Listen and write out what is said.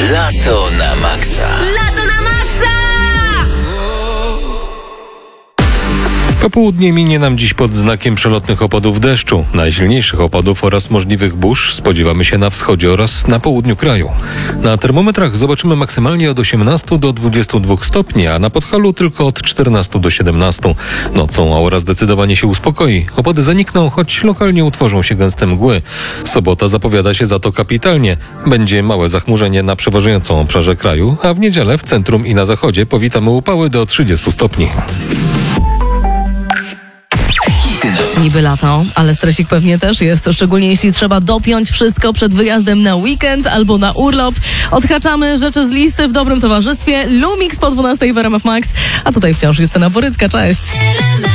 Lato na maksa. Lato na maksa! Popołudnie minie nam dziś pod znakiem przelotnych opadów deszczu. Najsilniejszych opadów oraz możliwych burz spodziewamy się na wschodzie oraz na południu kraju. Na termometrach zobaczymy maksymalnie od 18 do 22 stopni, a na Podhalu tylko od 14 do 17. Nocą aura zdecydowanie się uspokoi. Opady zanikną, choć lokalnie utworzą się gęste mgły. Sobota zapowiada się za to kapitalnie. Będzie małe zachmurzenie na przeważającym obszarze kraju, a w niedzielę w centrum i na zachodzie powitamy upały do 30 stopni. Niby lato, ale stresik pewnie też jest, szczególnie jeśli trzeba dopiąć wszystko przed wyjazdem na weekend albo na urlop. Odhaczamy rzeczy z listy w dobrym towarzystwie. Lumix po 12 w RMF Max, a tutaj wciąż Justyna Borycka. Cześć!